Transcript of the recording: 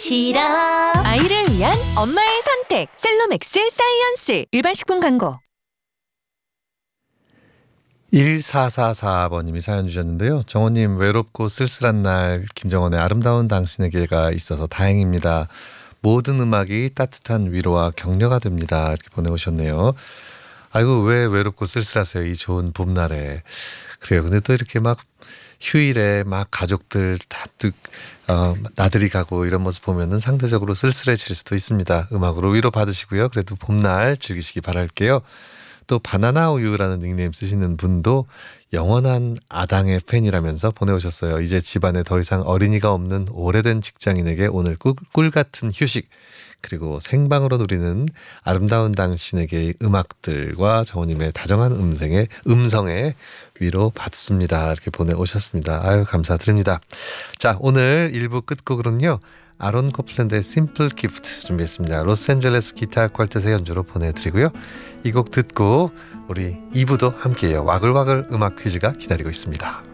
시럽. 아이를 위한 엄마의 선택 셀로맥스 사이언스. 일반식품 광고. 1444번님이 사연 주셨는데요. 정호님, 외롭고 쓸쓸한 날 김정원의 아름다운 당신에게가 있어서 다행입니다. 모든 음악이 따뜻한 위로와 격려가 됩니다. 이렇게 보내오셨네요. 아이고, 왜 외롭고 쓸쓸하세요? 이 좋은 봄날에. 그래요. 근데 또 이렇게 막 휴일에 막 가족들 다뜩 나들이 가고 이런 모습 보면은 상대적으로 쓸쓸해질 수도 있습니다. 음악으로 위로 받으시고요. 그래도 봄날 즐기시기 바랄게요. 또 바나나 우유라는 닉네임 쓰시는 분도 영원한 아당의 팬이라면서 보내오셨어요. 이제 집안에 더 이상 어린이가 없는 오래된 직장인에게 오늘 꿀 같은 휴식, 그리고 생방으로 누리는 아름다운 당신에게의 음악들과 정호님의 다정한 음성에 위로 받습니다. 이렇게 보내오셨습니다. 아유, 감사드립니다. 자, 오늘 1부 끝곡으로는요, 아론 코플랜드의 심플 기프트 준비했습니다. 로스앤젤레스 기타 퀄텟의 연주로 보내드리고요. 이 곡 듣고 우리 2부도 함께해요. 와글와글 음악 퀴즈가 기다리고 있습니다.